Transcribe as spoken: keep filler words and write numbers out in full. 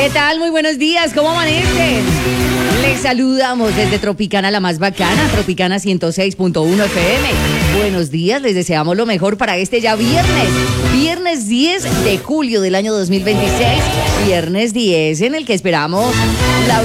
¿Qué tal? Muy buenos días, ¿cómo amanecen? Les saludamos desde Tropicana, la más bacana, Tropicana ciento seis punto uno F M. Buenos días, les deseamos lo mejor para este ya viernes, viernes diez de julio del año dos mil veintiséis, viernes diez en el que esperamos la